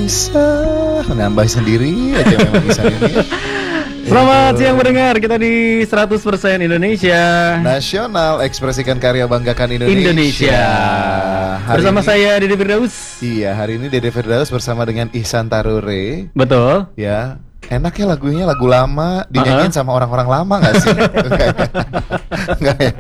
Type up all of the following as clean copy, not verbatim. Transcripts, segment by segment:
bisa nambah sendiri aja memang bisa ini. Selamat siang pendengar, kita di 100% Indonesia Nasional, ekspresikan karya, banggakan Indonesia. Bersama saya Dede Firdaus. Iya, hari ini Dede Firdaus bersama dengan Ihsan Tarure. Betul. Ya, enak ya lagunya, lagu lama dinyanyiin sama orang-orang lama nggak sih? Enggak ya.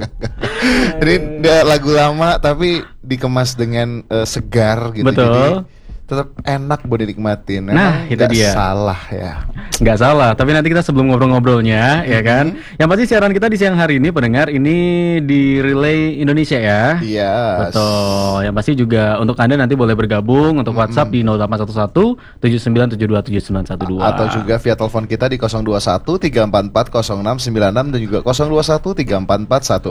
Ini udah lagu lama tapi dikemas dengan segar gitu. Betul. Jadi tetap enak buat dinikmatin. Nah, itu dia. Salah ya. Nggak salah, tapi nanti kita sebelum ngobrol-ngobrolnya, ya kan? Yang pasti siaran kita di siang hari ini, pendengar, ini di Relay Indonesia ya. Iya. Betul. Yang pasti juga untuk Anda nanti boleh bergabung untuk WhatsApp di 0811 7972 7912. Atau juga via telepon kita di 021 344 0696 dan juga 021 344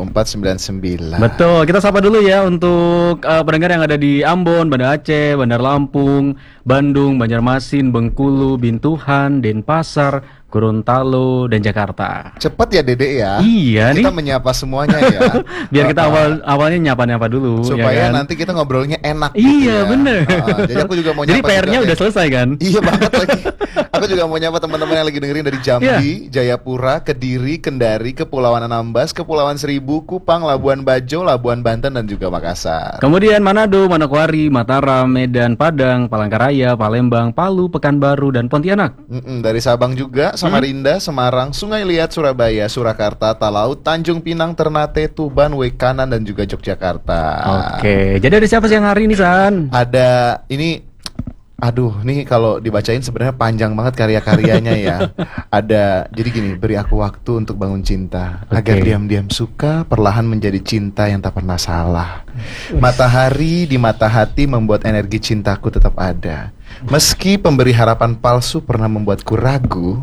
1499. Betul. Kita sapa dulu ya untuk pendengar yang ada di Ambon, Banda Aceh, Bandar Lampung, Bandung, Banjarmasin, Bengkulu, Bintuhan, Denpasar, Gorontalo, dan Jakarta. Cepet ya Dede ya. Iya kita nih. menyapa semuanya ya. Biar kita awalnya nyapa-nyapa dulu supaya ya kan? nanti kita ngobrolnya enak. Iya gitu ya. bener. Jadi aku juga mau Jadi nyapa. PR-nya udah selesai kan? Iya banget lagi. Aku juga mau nyapa teman-teman yang lagi dengerin dari Jambi, Jayapura, Kediri, Kendari, Kepulauan Anambas, Kepulauan Seribu, Kupang, Labuan Bajo, Labuan Banten, dan juga Makassar. Kemudian Manado, Manokwari, Mataram, Medan, Padang, Palangkaraya, Palembang, Palu, Pekanbaru, dan Pontianak. Dari Sabang juga, Samarinda, Semarang, Sungai Liat, Surabaya, Surakarta, Talaut, Tanjung Pinang, Ternate, Tuban, Wekanan, dan juga Yogyakarta. Oke, jadi ada siapa siang hari ini, San? Ada ini. Aduh, nih kalau dibacain sebenarnya panjang banget karya-karyanya ya. Ada, jadi gini, beri aku waktu untuk bangun cinta, agar diam-diam suka, perlahan menjadi cinta yang tak pernah salah. Matahari di mata hati membuat energi cintaku tetap ada. Meski pemberi harapan palsu pernah membuatku ragu,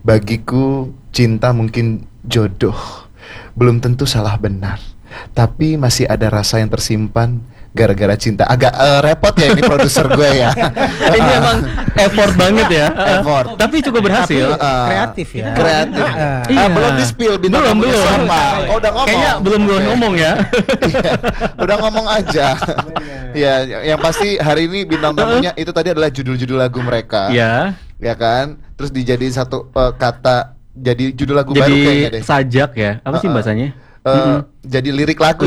bagiku cinta mungkin jodoh, belum tentu salah benar, tapi masih ada rasa yang tersimpan gara-gara cinta. Agak repot ya ini produser gue ya. Ini emang effort banget ya. Effort. Tapi cukup berhasil. Kreatif ya. Kreatif. Iya. Belum di spill bintang belum. sama. Oh, udah ngomong. Kayaknya belum ngomong ya. Iya, udah ngomong aja. Ya, yang pasti hari ini bintang tamunya itu tadi adalah judul-judul lagu mereka. Iya. Ya kan? Terus dijadiin satu kata jadi judul lagu Jadi baru kayaknya deh. sajak ya. Apa sih bahasanya? Jadi lirik lagu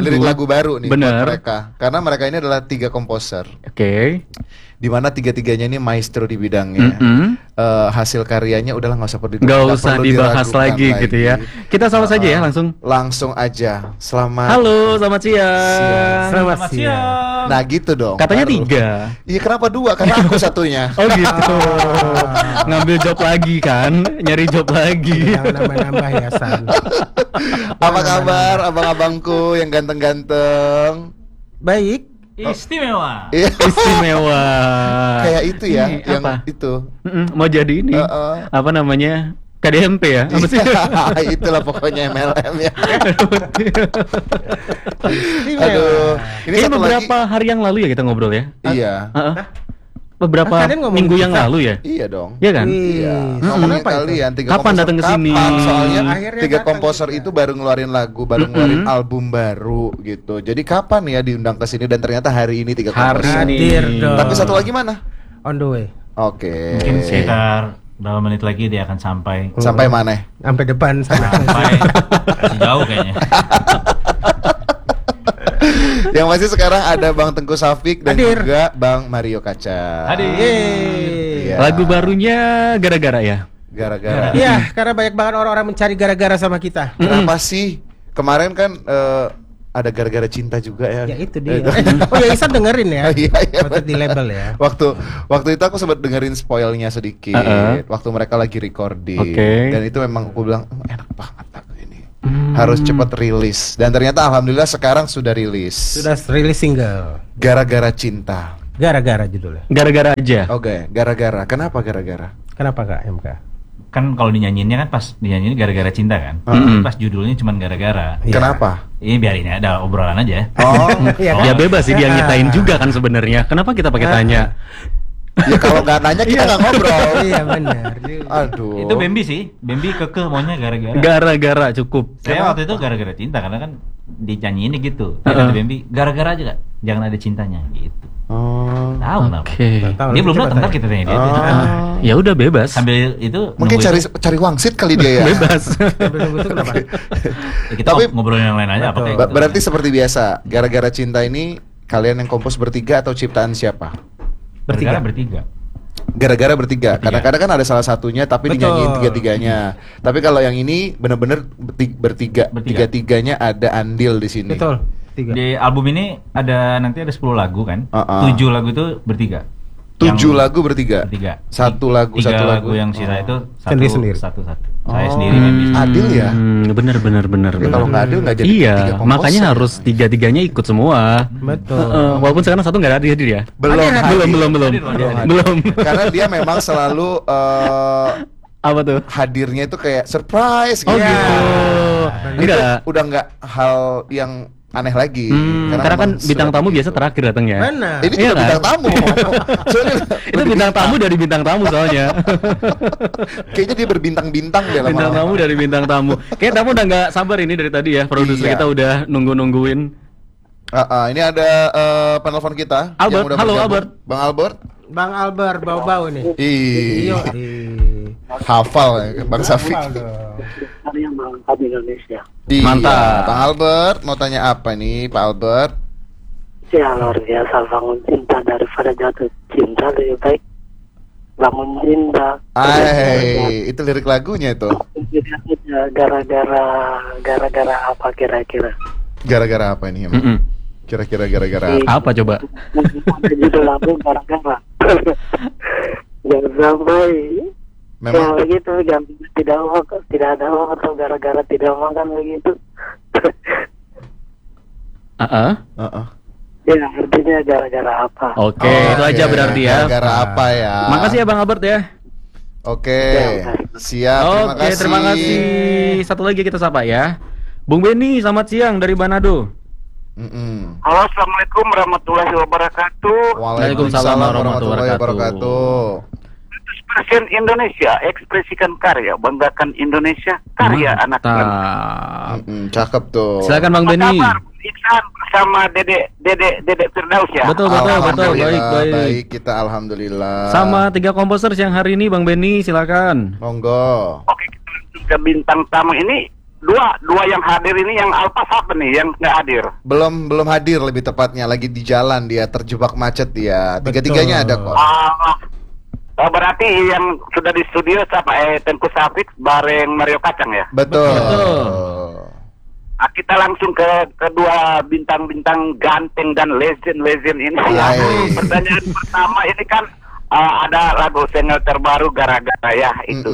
baru nih buat mereka, karena mereka ini adalah 3 komposer. Oke. Di mana tiga-tiganya ini maestro di bidangnya. Hasil karyanya udahlah nggak usah dibahas lagi gitu ya. Kita sama saja ya langsung aja. Selamat. Halo, selamat siang. Selamat siang. Nah gitu dong. Katanya baru. 3. Iya, kenapa 2? Karena aku satunya. Oh gitu. Ngambil job lagi kan, nyari job lagi. Jangan nambah-nambah ya, San. Apa kabar abang-abangku yang ganteng-ganteng? Baik. Istimewa. Istimewa. Kayak itu ya, Ini yang apa? itu. Mau jadi ini. Apa namanya? KDMP ya? Apa sih? Itulah pokoknya MLM ya. Aduh, ini beberapa hari yang lalu ya kita ngobrol ya? Iya. Beberapa minggu yang lalu ya? Iya dong. Iya kan? Iya. Ngomongin kalian kapan datang ke sini? Soalnya 3 komposer itu baru ngeluarin lagu, baru ngeluarin album baru gitu. Jadi kapan ya diundang ke sini, dan ternyata hari ini 3 komposer. Tapi satu lagi mana? On the way. Oke. Mungkin sekitar berapa menit lagi dia akan sampai. Sampai mana? Sampai depan sana. Sampai masih jauh kayaknya. Yang pasti sekarang ada Bang Tengku Safik dan juga Bang Mario Kaca. Hadir. Ya. Lagu barunya gara-gara ya? Gara-gara. Iya, karena banyak banget orang-orang mencari gara-gara sama kita. Kenapa sih? Kemarin kan ada gara-gara cinta juga ya. Ya itu dia. Oh ya, Isan dengerin ya. Iya. Waktu di label ya. Waktu itu aku sempat dengerin spoilnya sedikit. Waktu mereka lagi recording. Dan itu memang aku bilang enak banget lagu ini. Harus cepat rilis. Dan ternyata alhamdulillah sekarang sudah rilis. Sudah rilis single. Gara-gara cinta. Gara-gara judulnya. Gara-gara aja. Oke, gara-gara. Kenapa gara-gara? Kenapa Kak MK? Kan kalau dinyanyiinnya kan pas dinyanyiin gara-gara cinta kan. Pas judulnya cuman gara-gara. Kenapa? Ini biar ini ada obrolan aja. Ya bebas sih, dia ngitain juga kan sebenarnya. Kenapa kita pakai tanya? Ya kalau nggak nanya kita nggak ngobrol. Iya benar. Aduh. Itu Bambi sih. Bambi kekeh maunya gara-gara. Gara-gara cukup. Saya waktu itu gara-gara cinta karena kan dinyanyiinnya gitu. Kata Bambi gara-gara aja Kak. Jangan ada cintanya gitu. Oh. Tahu kenapa? Oke. Dia belum datang, ntar kita tanya dia. Ya udah bebas. Sambil itu Mungkin nunggu cari wangsit kali dia ya. Bebas. Sambil nunggu itu kenapa? kita Tapi- ngobrolin yang lain aja apa kayak gitu. Berarti seperti biasa, gara-gara cinta ini kalian yang kompos bertiga atau ciptaan siapa? bertiga. Gara-gara bertiga. Kadang-kadang kan ada salah satunya tapi Betul. dinyanyiin tiga-tiganya. Tapi kalau yang ini bener-bener bertiga. Tiga-tiganya ada andil di sini. Betul. 3. Di album ini nanti ada 10 lagu kan? 7 lagu itu bertiga. 7 lagu bertiga. Satu lagu. Tiga lagu yang sisa itu Sendiri-sendiri. satu. Saya sendiri main bisnis. Adil ya. Bener. Tapi kalau nggak adil nggak jadi Iya, tiga komposer. makanya harus tiga-tiganya ikut semua. Betul. Walaupun sekarang satu nggak ada hadir ya. Belum hadir. Belum. Karena dia memang selalu Apa tuh? hadirnya itu kayak surprise Oh gitu. gitu. Itu Enggak. udah nggak hal yang aneh lagi. Karena kan memang bintang tamu seperti biasa itu. terakhir datangnya. Benar. Ini Iya bukan kan? bintang tamu. Soalnya Itu bintang tamu dari bintang tamu soalnya. kayaknya dia berbintang-bintang deh Bintang lama-lama. tamu dari bintang tamu. Kayak tamu udah nggak sabar ini dari tadi ya. Produser Iya. kita udah nungguin. Ini ada penelpon kita Albert, yang udah halo, bergabung. Albert. Bang Albert. Bang Albert bau-bau nih. Ih, Iyo. hafal ya, Bang Safi. yang mengangkat Indonesia. Iya, Mantap. Bang Albert mau tanya apa nih, Pak Albert? Ya luar biasa, bangun cinta daripada jatuh cinta lebih baik bangun cinta. Itu lirik lagunya itu. Gara-gara apa kira-kira? Gara-gara apa ini emang? Mm-mm. Kira-kira gara-gara apa? Apa coba? Ada judul lagu gara-gara. Jangan sampai Memang begitu, jangan tidak ada uang atau gara-gara tidak makan begitu. Heeh. Ya artinya gara-gara apa? Oke, itu aja berarti ya. Gara-gara apa ya? Makasih ya Bang Albert ya. Oke, siap. Oke, terima kasih. Satu lagi kita sapa ya. Bung Benny, selamat siang dari Manado. Halo, assalamualaikum warahmatullahi wabarakatuh. Waalaikumsalam warahmatullahi wabarakatuh. 100% Indonesia, ekspresikan karya, banggakan Indonesia, karya anak bangsa. Mantap. Cakep tuh. Silakan Bang Apa Benny. kabar, Iksan bersama Dede Firdaus ya? Betul, Alhamdulillah, baik. baik, kita alhamdulillah. Sama 3 komposer yang hari ini Bang Benny, silakan. Monggo. Oke, kita langsung ke bintang tamu ini. Dua yang hadir ini, yang Alpas apa nih yang nggak hadir? Belum hadir lebih tepatnya, lagi di jalan dia, terjebak macet dia. Tiga-tiganya ada kok. Berarti yang sudah di studio siapa? Tengku Safik bareng Mario Kacang ya? Betul. Nah, kita langsung ke kedua bintang-bintang ganteng dan legend ini ya. Hai. Pertanyaan pertama ini kan ada lagu single terbaru gara-gara ya itu.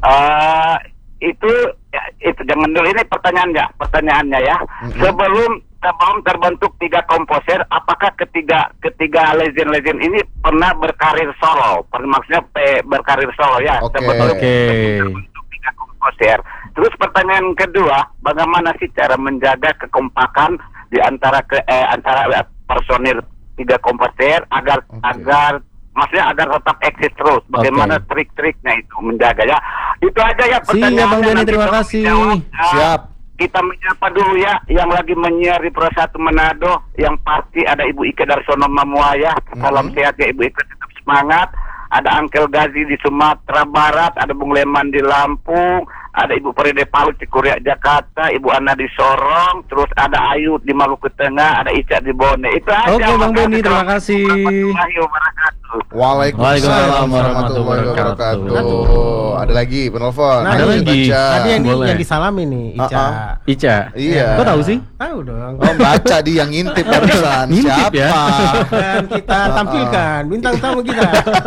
Itu jangan dulu, ini pertanyaannya ya. Sebelum terbentuk 3 komposer, apakah ketiga legend ini pernah berkarir solo? Maksudnya berkarir solo ya. Oke. Sebelum Oke. terbentuk 3 komposer. Terus pertanyaan kedua, bagaimana sih cara menjaga kekompakan di antara personil 3 komposer agar maksudnya agar tetap eksis terus. Bagaimana trik-triknya itu menjaga ya. Itu aja ya pertanyaannya. Siap Bang Benny, nanti terima kalau kasih. dijawab, Siap. Kita menyapa dulu ya yang lagi menyiar di Pro 1 Manado, yang pasti ada Ibu Ike Darsono Mamuaya. Salam sehat ya Ibu Ike, tetap semangat. Ada Angkel Gazi di Sumatera Barat, ada Bung Leman di Lampung, ada Ibu Peride Palu di Kuriak Jakarta, Ibu Ana di Sorong, terus ada Ayu di Maluku Tengah, ada Ica di Bone. Itu aja. Oke, Bang Benny, terima kasih. Warahmatullahi wabarakatuh. Waalaikumsalam warahmatullahi wabarakatuh. wabarakatuh. Ada lagi penelpon. Nah, Ada ini lagi. Baca. Tadi yang Boleh. yang disalami nih, Ica. Ica. Iya. Kok tahu sih? Tahu dong. Oh, baca dia yang ngintip barusan. Ngintip ya? Siapa? Dan kita tampilkan bintang tamu kita.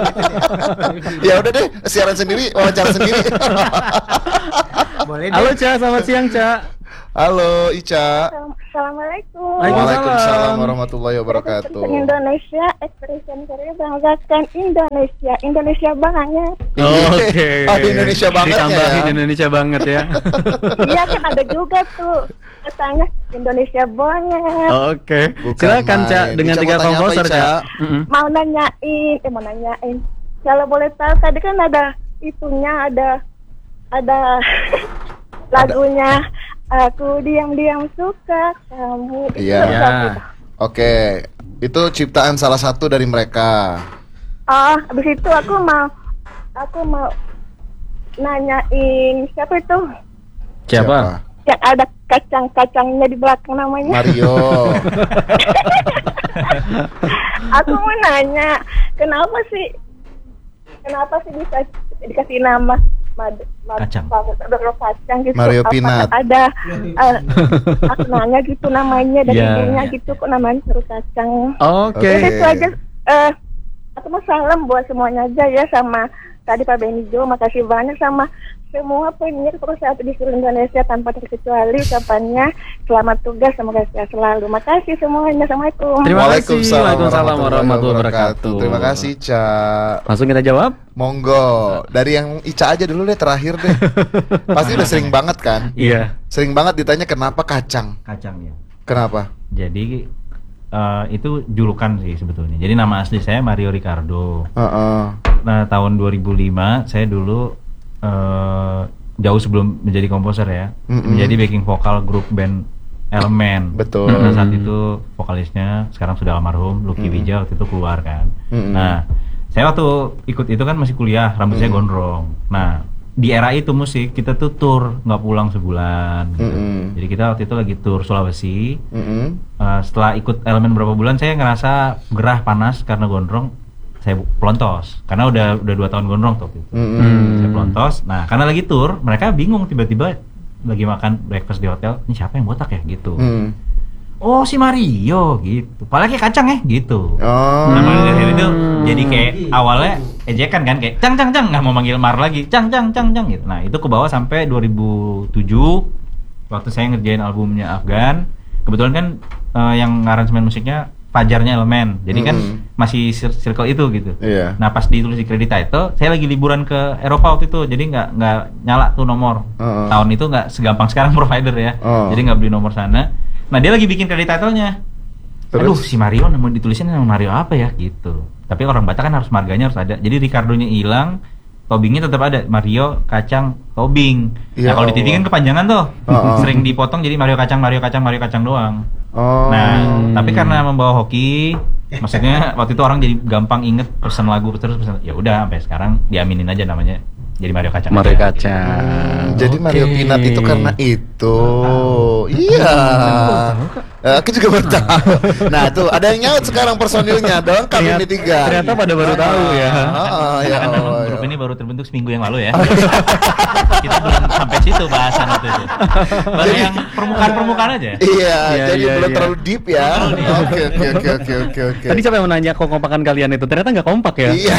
Ya udah deh, siaran sendiri, wawancara sendiri. Boleh deh. Halo Ca, selamat siang Ca. Halo Ica. Assalamualaikum. Waalaikumsalam warahmatullahi wabarakatuh. Indonesia, ekspresi karya banggakan Indonesia, Indonesia banget. Oke. Oh, Indonesia banget Ditambahin ya. Indonesia banget ya. Iya kan ada juga tuh katanya Indonesia banget. Oke. Bukan Silakan Ca main. dengan Ica 3 mau tanya apa, komposer Ica? Ca. Mau nanyain. Kalau boleh tahu tadi kan ada itunya, ada lagunya. Aku diam-diam suka kamu. Itu Iya. lagu apa? Oke, Itu ciptaan salah satu dari mereka. Oh, habis itu aku mau nanyain siapa itu? Siapa? Yang ada kacang-kacangnya di belakang namanya. Mario. Aku mau nanya, kenapa sih bisa dikasih nama Kacang. kacang gitu? Mario Apakah Peanut. ada aku nanya gitu namanya dari Ya, ibunya ya. gitu kok namanya seru kacang. Oke. Jadi itu aja. Aku mau salam buat semuanya aja ya, sama tadi Pak Benijo, makasih banyak sama semua penyiar perusahaan di seluruh Indonesia tanpa terkecuali. Ucapannya selamat tugas, semoga sehat selalu. Makasih semuanya. Assalamualaikum. Terima kasih. Waalaikumsalam Waalaikumsalam warahmatullahi wabarakatuh. Terima kasih, Ca. Langsung kita jawab? Monggo. Dari yang Ica aja dulu deh, terakhir deh. Pasti udah sering banget kan? Iya. Sering banget ditanya kenapa kacang. Kacang ya. Kenapa? Jadi itu julukan sih sebetulnya. Jadi nama asli saya Mario Ricardo. Nah, tahun 2005 saya dulu jauh sebelum menjadi komposer ya, menjadi backing vokal grup band Elemen. Betul. Nah, saat itu vokalisnya sekarang sudah almarhum Lucky Wija waktu itu keluar kan. Nah, saya waktu ikut itu kan masih kuliah, rambut saya gondrong. Nah, di era itu musik kita tuh tour nggak pulang sebulan gitu. Jadi kita waktu itu lagi tour Sulawesi. Setelah ikut Elemen berapa bulan saya ngerasa gerah panas karena gondrong. Saya pelontos karena udah 2 tahun gondrong tuh waktu itu. Saya pelontos. Nah, karena lagi tour, mereka bingung tiba-tiba lagi makan breakfast di hotel, ini siapa yang botak ya gitu. Oh, si Mario gitu. Apalagi kacang ya gitu. Nah, mulai dari itu jadi kayak awalnya ejekan kan, kayak cang nggak mau manggil Mar lagi, cang gitu. Nah, itu ke bawah sampai 2007 waktu saya ngerjain albumnya Afgan. Kebetulan kan yang ngaransemen musiknya Fajarnya Elemen, jadi kan masih circle itu gitu. Iya. Nah, pas ditulis di credit title, saya lagi liburan ke Eropa waktu itu, jadi nggak nyala tuh nomor. Tahun itu nggak segampang sekarang provider ya, jadi nggak beli nomor sana. Nah, dia lagi bikin credit title-nya. Aduh, si Mario mau ditulisin nama Mario apa ya gitu. Tapi orang Batak kan harus marganya harus ada. Jadi Ricardo-nya hilang, Tobingnya tetap ada, Mario Kacang Tobing. Ya nah, kalau di TV kan Allah. kepanjangan tuh, sering dipotong jadi Mario Kacang doang. Nah, tapi karena membawa hoki, maksudnya waktu itu orang jadi gampang inget pesan lagu terus ya udah sampai sekarang diaminin aja namanya jadi Mario Kacang. Mario aja, Kacang. Jadi Mario Peanut itu karena itu. Iya. Aku juga baru tahu. Nah, tuh ada yang nyaut sekarang personilnya dong, kami ini 3. Ternyata pada baru tahu ya. Ya Kan memang Allah. grup ini baru terbentuk seminggu yang lalu ya. Kita belum sampai situ bahasan itu. Baru yang permukaan aja. Iya, Iya, jadi iya, belum iya. terlalu deep ya. Oke. Tadi siapa yang menanya kok kompakan kalian itu? Ternyata nggak kompak ya. Iya.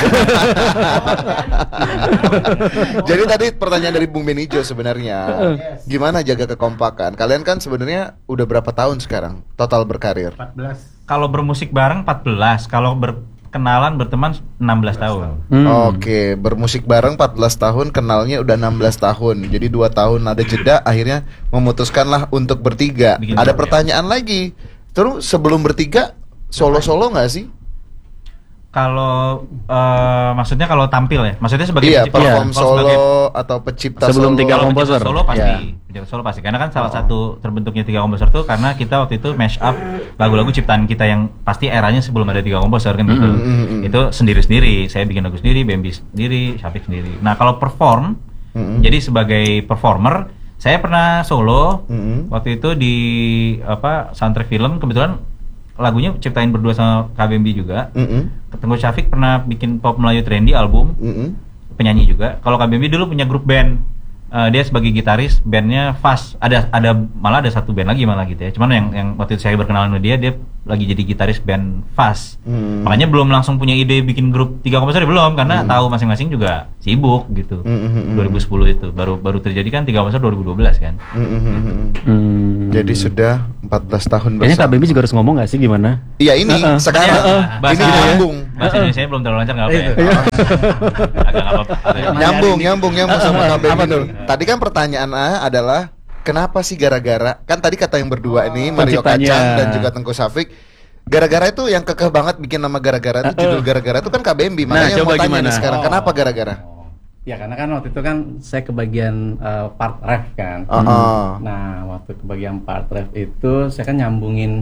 Jadi tadi pertanyaan dari Bung Benijo sebenarnya, gimana jaga kekompakan? Kalian kan sebenarnya udah berapa tahun sekarang total berkarir? 14. Kalau bermusik bareng 14, kalau berkenalan berteman 16 tahun. Oke, bermusik bareng 14 tahun, kenalnya udah 16 tahun. Jadi 2 tahun ada jeda, akhirnya memutuskanlah untuk bertiga. Bikin Ada grup, pertanyaan lagi. Terus sebelum bertiga solo-solo nggak sih? Kalau maksudnya kalau tampil ya, maksudnya sebagai Iya, pencipta. perform Kalau sebagai- solo atau pencipta Sebelum solo. tiga Kalau komposer. pencipta solo pasti, Ya. pencipta solo pasti. Karena kan salah satu terbentuknya 3 komposer tuh karena kita waktu itu mash up lagu-lagu ciptaan kita yang pasti eranya sebelum ada 3 komposer kan gitu. Itu sendiri-sendiri. Saya bikin lagu sendiri, Bambi sendiri, Syafiq sendiri. Nah, kalau perform, jadi sebagai performer, saya pernah solo waktu itu di soundtrack film. Kebetulan lagunya ciptain berdua sama KBMB juga. Tengku Syafiq pernah bikin pop Melayu trendy album, penyanyi juga. Kalau KBMB dulu punya grup band, dia sebagai gitaris, bandnya Fast. Ada malah ada satu band lagi malah gitu ya. Cuman yang waktu itu saya berkenalan sama dia lagi jadi gitaris band Fast. Makanya belum langsung punya ide bikin grup 3 komposer belum, karena tahu masing-masing juga sibuk gitu. 2010 itu baru terjadi kan 3 komposer 2012 kan. Jadi sudah 14 tahun Kayaknya Kak bersama. Baby juga harus ngomong nggak sih gimana? Iya ini sekarang Bahasa ini nyambung. Bahasa Indonesia belum terlalu lancar nggak apa ya? Agak nggak apa-apa. Nyambung sama Kak Baby. Apa tuh? Tadi kan pertanyaan adalah kenapa sih gara-gara? Kan tadi kata yang berdua ini Mario penciptanya. Kacang dan juga Tengku Syafiq. Gara-gara itu yang kekeh banget bikin nama gara-gara itu judul gara-gara itu kan KBMB. Makanya coba mau tanya gimana? nih sekarang kenapa gara-gara? Ya karena kan waktu itu kan saya kebagian part ref kan. Oh. Nah waktu kebagian part ref itu saya kan nyambungin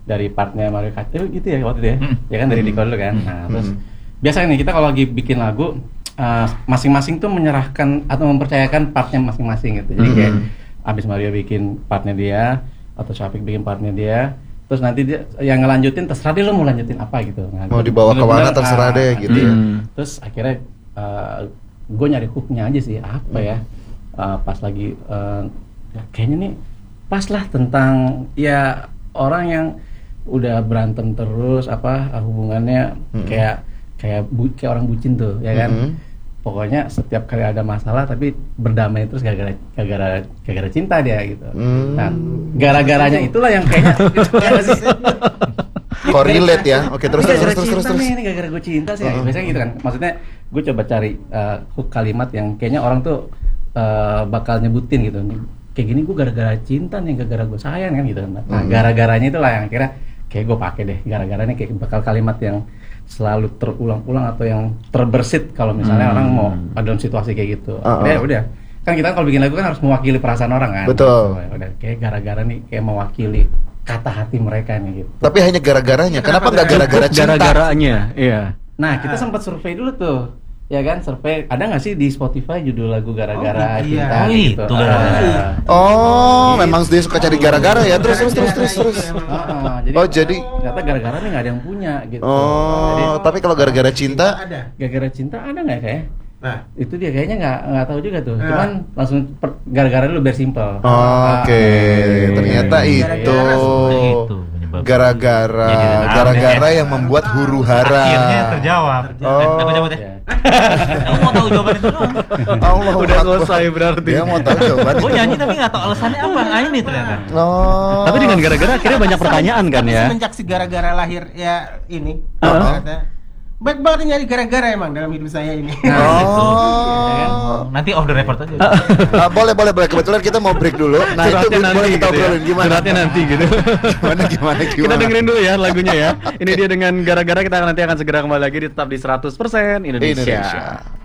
dari partnya Mario Kart gitu ya waktu itu ya. Ya kan dari Diko dulu kan. Nah, terus biasanya nih kita kalau lagi bikin lagu masing-masing tuh menyerahkan atau mempercayakan partnya masing-masing gitu. Jadi kayak abis Mario bikin partnya dia atau Syafiq bikin partnya dia, terus nanti dia yang ngelanjutin terserah dia lo mau lanjutin apa gitu. Nah, Mau dibawa ke mana terserah deh gitu ya. Terus akhirnya gue nyari hooknya aja sih apa ya. Pas lagi kayaknya nih pas lah tentang ya orang yang udah berantem terus hubungannya kayak orang bucin tuh ya kan. Pokoknya setiap kali ada masalah tapi berdamai terus gara-gara cinta dia gitu. Nah, gara-garanya itulah yang kayaknya Correlate ya. Oke, terus. Ini gara-gara gue cinta sih. Biasanya gitu kan. Maksudnya gue coba cari hook kalimat yang kayaknya orang tuh bakal nyebutin gitu. Kayak gini gue gara-gara cinta nih, gara-gara gue sayang kan gitu. Nah, gara-garanya itulah yang akhirnya kayak gue pakai deh. Gara-garanya kayak bakal kalimat yang selalu terulang-ulang atau yang terbersit kalau misalnya orang mau dalam situasi kayak gitu. Ya udah. Kan kita kalau bikin lagu kan harus mewakili perasaan orang kan. Betul. Udah kayak gara-gara nih kayak mewakili kata hati mereka nih gitu. Tapi hanya gara-garanya. Kenapa nggak gara-gara cinta? Gara-garanya, iya. Nah, kita sempat survei dulu tuh. Ya kan, survei ada nggak sih di Spotify judul lagu gara-gara cinta gitu. Itu gara-gara. Memang dia suka cari gara-gara ya. Terus. Jadi ternyata gara-gara nih nggak ada yang punya gitu. Tapi kalau gara-gara cinta Gara-gara cinta ada nggak kayak? Nah, Itu dia kayaknya nggak tahu juga tuh. Cuman langsung gara-gara dulu biar simple. Oke, ternyata itu gara-gara yang membuat huru hara. Akhirnya terjawab. Aku jawab deh. Kamu mau tahu jawaban itu doang? Allah Udah selesai berarti. Dia mau tahu jawaban Gue itu. nyanyi tapi nggak tahu alasannya apa. Nah ini ternyata. Tapi dengan gara-gara akhirnya banyak pertanyaan kan ya. semenjak si gara-gara lahir ya ini. Ternyata baik banget nyari gara-gara emang dalam hidup saya ini. Nanti off the record aja. Boleh. Kebetulan kita mau break dulu. Nah, itu Curhatnya boleh kita gitu ya. obrolin gimana? Curhatnya nanti gitu. Gimana? Kita dengerin dulu ya lagunya ya. Ini dia dengan gara-gara, kita nanti akan segera kembali lagi di tetap di 100% Indonesia.